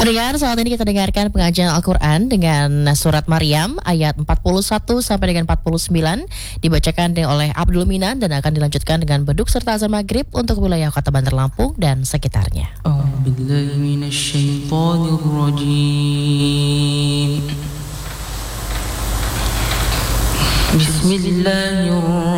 Pendengar, saat ini kita dengarkan pengajian Al-Quran dengan surat Maryam ayat 41 sampai dengan 49 dibacakan oleh Abdul Minan dan akan dilanjutkan dengan beduk serta azan maghrib untuk wilayah Kota Bandar Lampung dan sekitarnya. Bismillahirrahmanirrahim.